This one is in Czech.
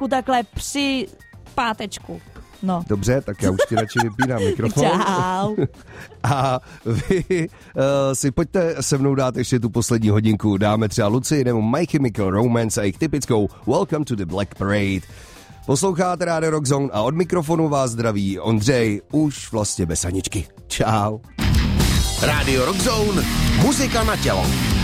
trošku takhle při pátečku. No. Dobře, tak já už ti radši vypínám mikrofon. Čau. A vy si pojďte se mnou dát ještě tu poslední hodinku. Dáme třeba Lucy nebo My Chemical Romance a jejich typickou Welcome to the Black Parade. Posloucháte Rádio Rock Zone a od mikrofonu vás zdraví Ondřej, už vlastně bez Aničky. Čau. Rádio Rock Zone, muzika na tělo.